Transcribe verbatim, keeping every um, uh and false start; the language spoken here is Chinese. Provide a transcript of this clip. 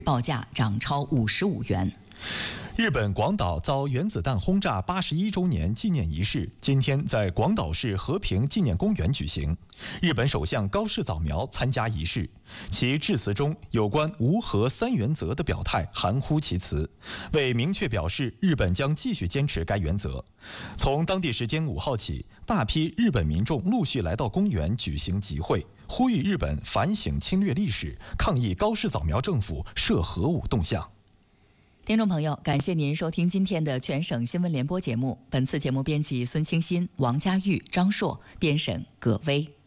报价涨超五十五元。 日本广岛遭原子弹轰炸八十一周年纪念仪式今天在广岛市和平纪念公园举行。日本首相高市早苗参加仪式，其致辞中有关无核三原则的表态含糊其辞，为明确表示日本将继续坚持该原则。从当地时间五号起，大批日本民众陆续来到公园举行集会，呼吁日本反省侵略历史，抗议高市早苗政府涉核武动向。 听众朋友，感谢您收听今天的全省新闻联播节目。本次节目编辑孙清新、王佳玉、张硕，编审葛威。